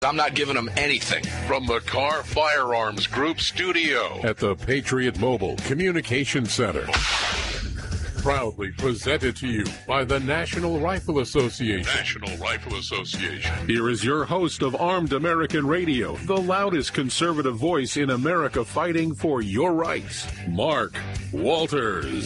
I'm not giving them anything. From the Carr Firearms Group studio at the Patriot Mobile Communication Center. Proudly presented to you by the National Rifle Association. National Rifle Association. Here is your host of Armed American Radio, the loudest conservative voice in America fighting for your rights, Mark Walters.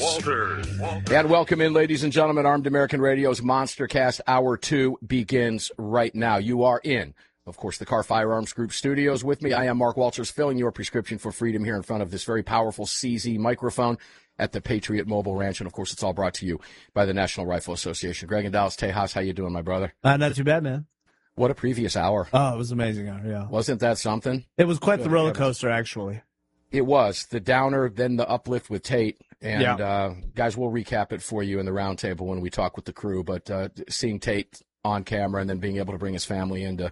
And welcome in, ladies and gentlemen. Armed American Radio's Monster Cast Hour 2 begins right now. You are in, of course, the Carr Firearms Group studios. With me, I am Mark Walters, filling your prescription for freedom here in front of this very powerful CZ microphone at the Patriot Mobile Ranch. And, of course, it's all brought to you by the National Rifle Association. Greg and Dallas Tejas, how you doing, my brother? Not too bad, man. What a previous hour. Oh, it was amazing, yeah. Wasn't that something? It was quite the roller coaster, actually. It was. The downer, then the uplift with Tate. And, guys, we'll recap it for you in the roundtable when we talk with the crew. But seeing Tate on camera and then being able to bring his family in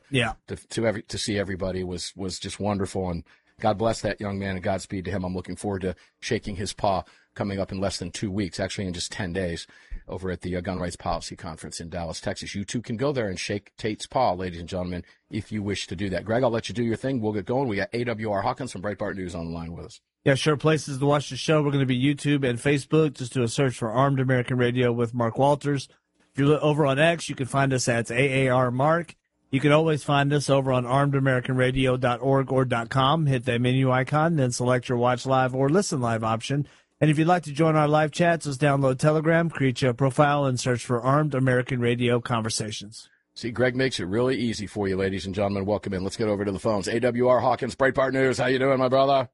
to see everybody was just wonderful. And God bless that young man and Godspeed to him. I'm looking forward to shaking his paw coming up in less than 2 weeks, actually in just 10 days, over at the Gun Rights Policy Conference in Dallas, Texas. You too can go there and shake Tate's paw, ladies and gentlemen, if you wish to do that. Greg, I'll let you do your thing. We'll get going. We got AWR Hawkins from Breitbart News on the line with us. Yeah, sure. Places to watch the show. We're going to be YouTube and Facebook. Just do a search for Armed American Radio with Mark Walters. If you're over on X, you can find us at AAR Mark. You can always find us over on armedamericanradio.org or .com. Hit that menu icon, then select your watch live or listen live option. And if you'd like to join our live chats, just download Telegram, create your profile, and search for Armed American Radio Conversations. See, Greg makes it really easy for you, ladies and gentlemen. Welcome in. Let's get over to the phones. AWR Hawkins, Breitbart News. How you doing, my brother?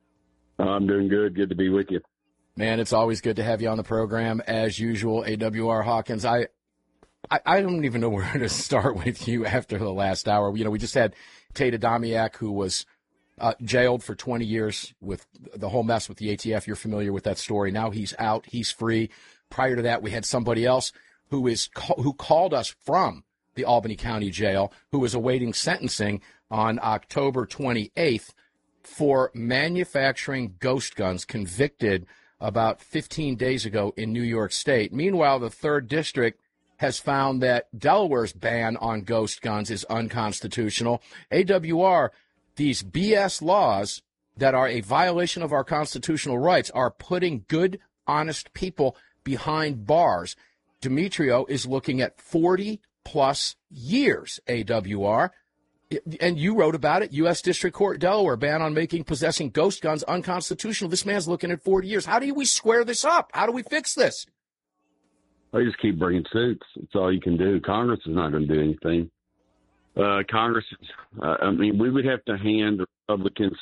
I'm doing good. Good to be with you. Man, it's always good to have you on the program, as usual. AWR Hawkins, I don't even know where to start with you after the last hour. You know, we just had Tate Adamiak, who was jailed for 20 years with the whole mess with the ATF. You're familiar with that story. Now he's out. He's free. Prior to that, we had somebody else who called us from the Albany County Jail, who was awaiting sentencing on October 28th for manufacturing ghost guns, convicted about 15 days ago in New York State. Meanwhile, the 3rd District has found that Delaware's ban on ghost guns is unconstitutional. AWR, these BS laws that are a violation of our constitutional rights are putting good, honest people behind bars. Demetrio is looking at 40-plus years, AWR. And you wrote about it, U.S. District Court, Delaware, ban on possessing ghost guns unconstitutional. This man's looking at 40 years. How do we square this up? How do we fix this? Well, you just keep bringing suits. That's all you can do. Congress is not going to do anything. Congress, we would have to hand the Republicans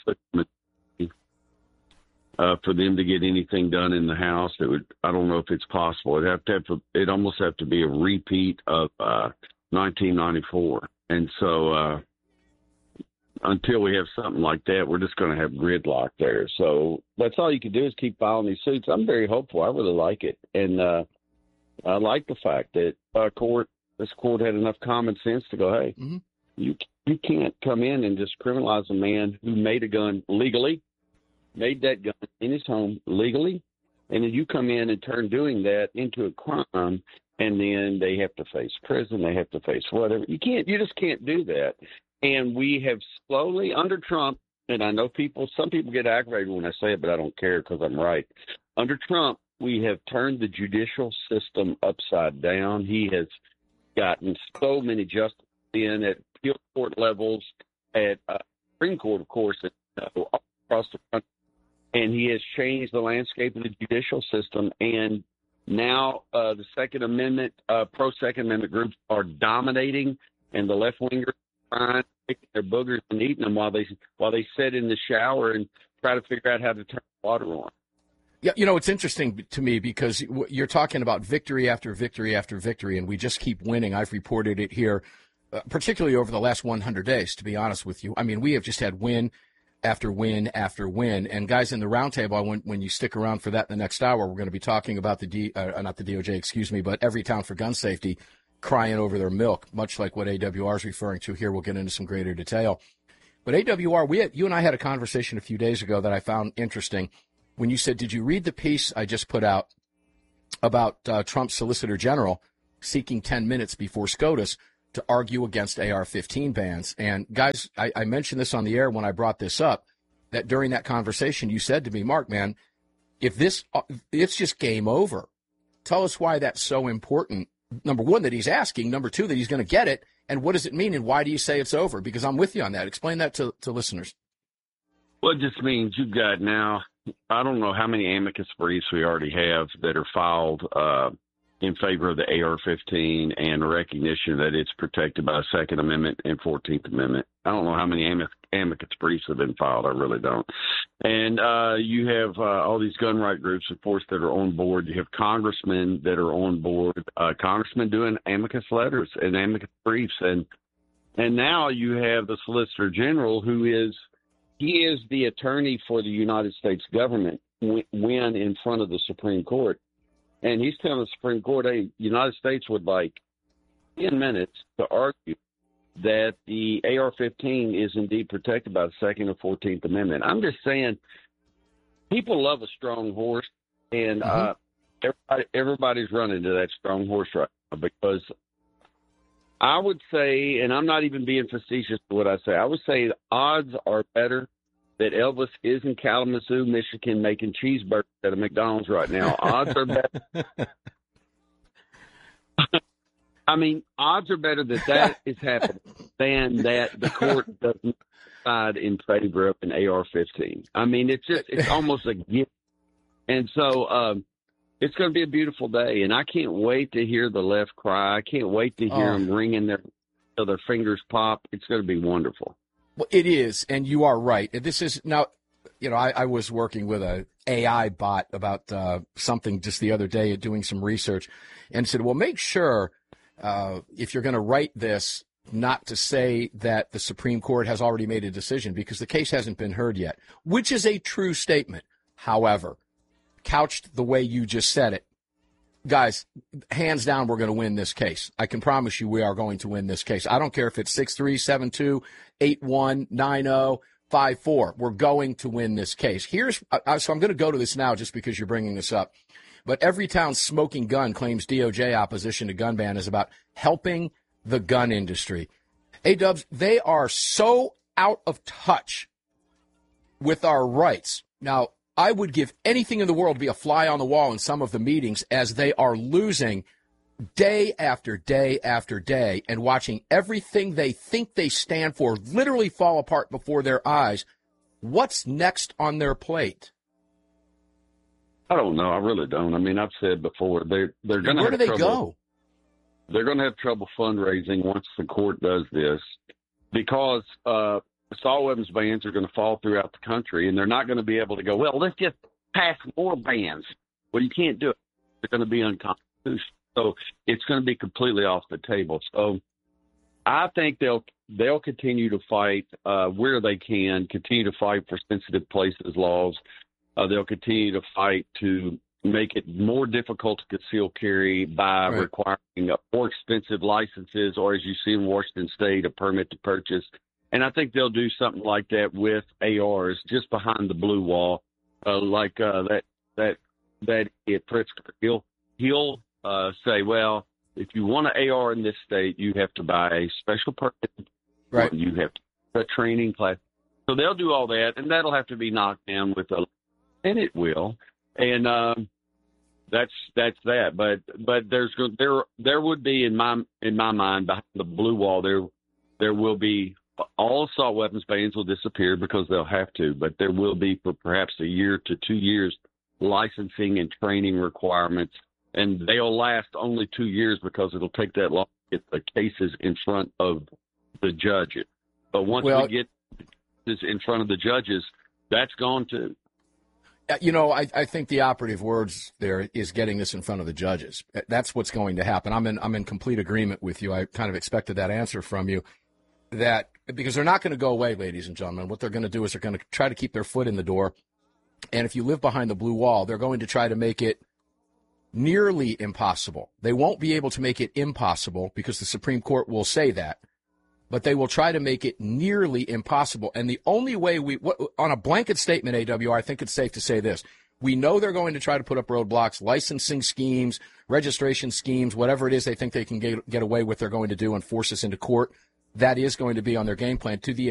for them to get anything done in the House. I don't know if it's possible. It'd almost have to be a repeat of 1994. And so until we have something like that, we're just going to have gridlock there. So that's all you can do is keep filing these suits. I'm very hopeful. I really like it. And I like the fact that this court had enough common sense to go, hey, you can't come in and just criminalize a man who made a gun legally, made that gun in his home legally, and then you come in and turn doing that into a crime, and then they have to face prison, they have to face whatever. You just can't do that. And we have slowly, under Trump, and I know some people get aggravated when I say it, but I don't care because I'm right. Under Trump, we have turned the judicial system upside down. He has gotten so many justices in at appeal court levels, at Supreme Court, of course, all across the country. And he has changed the landscape of the judicial system. And now the Second Amendment, pro-Second Amendment groups are dominating, and the left-wingers are trying to pick their boogers and eating them while they sit in the shower and try to figure out how to turn the water on. Yeah, it's interesting to me because you're talking about victory after victory after victory, and we just keep winning. I've reported it here, particularly over the last 100 days, to be honest with you. I mean, we have just had win after win after win. And, guys, in the roundtable, when you stick around for that in the next hour, we're going to be talking about not the DOJ, but Everytown for Gun Safety crying over their milk, much like what AWR is referring to here. We'll get into some greater detail. But AWR, you and I had a conversation a few days ago that I found interesting. When you said, did you read the piece I just put out about Trump's Solicitor General seeking 10 minutes before SCOTUS to argue against AR-15 bans. And guys, I mentioned this on the air when I brought this up, that during that conversation you said to me, Mark, man, if it's just game over. Tell us why that's so important. Number one, that he's asking. Number two, that he's going to get it. And what does it mean? And why do you say it's over? Because I'm with you on that. Explain that to listeners. Well, it just means you've got now, I don't know how many amicus briefs we already have that are filed in favor of the AR-15 and recognition that it's protected by the Second Amendment and 14th Amendment. I don't know how many amicus briefs have been filed. I really don't. And you have all these gun right groups, of course, that are on board. You have congressmen that are on board, congressmen doing amicus letters and amicus briefs. And now you have the Solicitor General, he is the attorney for the United States government when in front of the Supreme Court. And he's telling the Supreme Court, hey, the United States would like 10 minutes to argue that the AR-15 is indeed protected by the Second and 14th Amendment. I'm just saying, people love a strong horse, and everybody's running to that strong horse right now, because I would say, and I'm not even being facetious to what I say, I would say the odds are better that Elvis is in Kalamazoo, Michigan, making cheeseburgers at a McDonald's right now. Odds are better. I mean, odds are better that is happening than that the court doesn't decide in favor of an AR-15. I mean, it's almost a gift. And so it's going to be a beautiful day, and I can't wait to hear the left cry. I can't wait to hear them ringing till their fingers pop. It's going to be wonderful. Well, it is, and you are right. This is now, I was working with a AI bot about something just the other day, doing some research, and said, well, make sure if you're going to write this, not to say that the Supreme Court has already made a decision, because the case hasn't been heard yet, which is a true statement. However, couched the way you just said it, guys, hands down, we're going to win this case. I can promise you we are going to win this case. I don't care if it's 6-3, 7-2, 8-1, 9-0, 5-4. We're going to win this case. So I'm going to go to this now just because you're bringing this up. But Everytown Smoking Gun claims DOJ opposition to gun ban is about helping the gun industry. A-Dubs, they are so out of touch with our rights. Now, I would give anything in the world to be a fly on the wall in some of the meetings, as they are losing day after day after day and watching everything they think they stand for literally fall apart before their eyes. What's next on their plate? I don't know. I really don't. I mean, I've said before, they're going to have trouble. Where do they go? They're going to have trouble fundraising once the court does this, because assault weapons bans are going to fall throughout the country, and they're not going to be able to go, well, let's just pass more bans. Well, you can't do it. They're going to be unconstitutional. So it's going to be completely off the table. So I think they'll continue to fight where they can, continue to fight for sensitive places laws. They'll continue to fight to make it more difficult to conceal carry by requiring more expensive licenses, or, as you see in Washington State, a permit to purchase. And I think they'll do something like that with ARs just behind the blue wall, like that Pritzker. He'll say, well, if you want an AR in this state, you have to buy a special permit. Right. You have a training class. So they'll do all that, and that'll have to be knocked down with and it will. And that's that. But there would be in my mind, behind the blue wall, there will be, all assault weapons bans will disappear because they'll have to, but there will be, for perhaps a year to 2 years, licensing and training requirements, and they'll last only 2 years because it'll take that long to get the cases in front of the judges. But once we get this in front of the judges, that's gone too. I think the operative words there is getting this in front of the judges. That's what's going to happen. I'm in complete agreement with you. I kind of expected that answer from you. That because they're not going to go away, ladies and gentlemen. What they're going to do is they're going to try to keep their foot in the door. And if you live behind the blue wall, they're going to try to make it nearly impossible. They won't be able to make it impossible because the Supreme Court will say that. But they will try to make it nearly impossible. And the only way on a blanket statement, AWR, I think it's safe to say this. We know they're going to try to put up roadblocks, licensing schemes, registration schemes, whatever it is they think they can get away with, they're going to do and force us into court. That is going to be on their game plan. To the